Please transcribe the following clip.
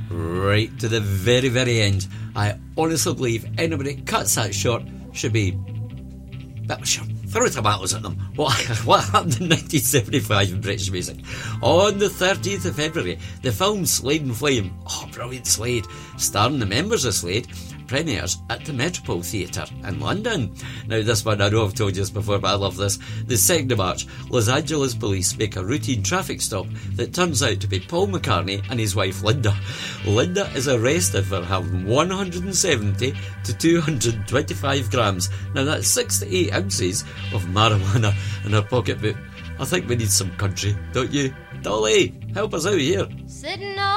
right to the very, very end. I honestly believe anybody that cuts that short should be... Well, sure, throw tomatoes at them. What happened in 1975 in British music? On the 13th of February, the film Slade and Flame, brilliant Slade, starring the members of Slade, premieres at the Metropole Theatre in London. Now this one, I know I've told you this before, but I love this. The 2nd of March, Los Angeles police make a routine traffic stop that turns out to be Paul McCartney and his wife Linda. Linda is arrested for having 170 to 225 grams, now that's 6 to 8 ounces of marijuana in her pocketbook. I think we need some country, don't you? Dolly, help us out here. Sitting